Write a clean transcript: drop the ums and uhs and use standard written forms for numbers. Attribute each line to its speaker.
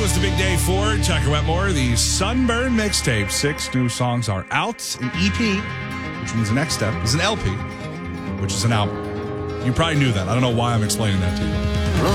Speaker 1: was the big day for Tucker Wetmore, the Sunburn mixtape. 6 new songs are out. An EP, which means the next step, is an LP, which is an album. You probably knew that. I don't know why I'm explaining that to you.